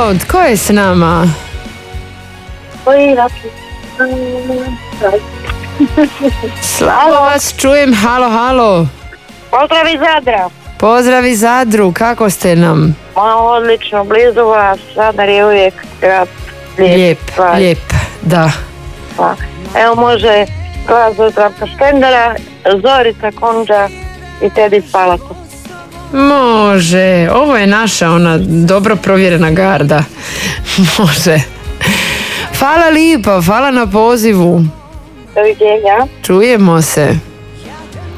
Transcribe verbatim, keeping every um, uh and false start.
Zdravo, tko je s nama? Koji raki? Slabo vas čujem, halo, halo. Pozdrav iz Zadra. Pozdrav iz Zadru, kako ste nam? Ma, odlično, blizu vas. Zadar je uvijek grad lijep. Lijep, lijep, da. Pa, evo može glas Zdravka Špendera, Zorica Konđa i Tedi Spalato. Može, ovo je naša ona dobro provjerena garda. Može. Hvala lijepo, hvala na pozivu. Doviđenja. Čujemo se.